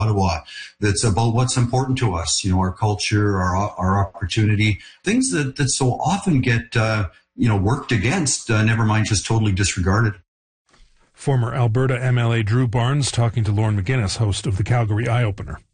Ottawa that's about what's important to us, our culture, our opportunity, things that so often get, worked against, never mind just totally disregarded. Former Alberta MLA Drew Barnes talking to Lauren McGinnis, host of the Calgary Eye Opener.